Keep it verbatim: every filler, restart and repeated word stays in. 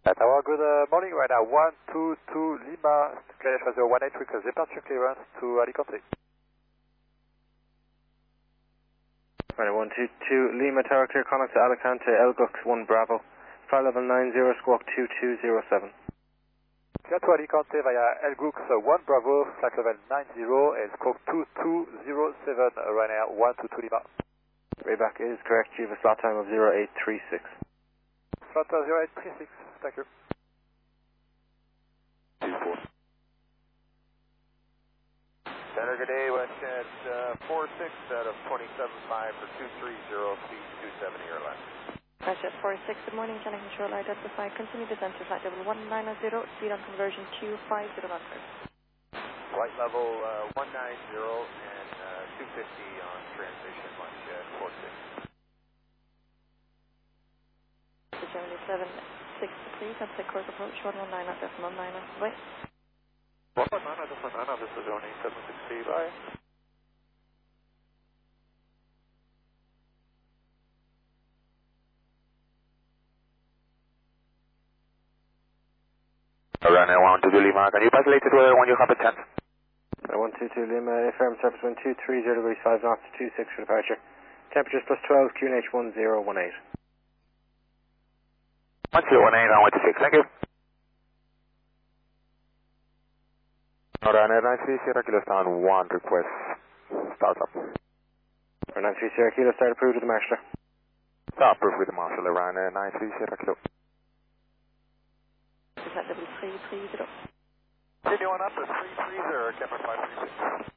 Tower, good uh, morning. Right now, one two two Lima, clearance zero one eight, request departure clearance to Alicante. Right, one two two Lima Tower, clear contact to Alicante, Elgux one Bravo, flight level nine zero, squawk two two zero seven. Clear to Alicante via Elgux one Bravo, flight level nine zero, and squawk two two zero seven, uh, right now, one two two Lima. Rayback is correct, you have a slot time of zero eight three six. Slot uh, zero eight three six, thank you. Center, good day, WestJet uh, four six out of twenty-seven five for two three zero, speed two seventy or less. WestJet four six, good morning, Channel Control, identify, continue descent to flight level one nine zero, speed on conversion Q five zero knots. Flight level uh, one nine zero and uh, two fifty on transition, WestJet four six. Germany seven six three, that's the course approach, one one nine at decimal nine, wait. one one nine, this is Nana, this is Germany seven six three, bye. Runner one two two Lima, can you pass latest weather when you have a chance? Right, one two two Lima, affirm surface wind two three zero degrees five knots, two six for departure. Temperatures plus twelve, Q N H one zero one eight. one zero one eight on one two six, thank you. Runner nine three Sierra Kilo Stand one, request start up. nine three Sierra Kilo, start approved with the master. Start approved with the marshal, Runner nine three Sierra Kilo. Flight level three three zero. Continue on up to three three zero, Kepler five three six.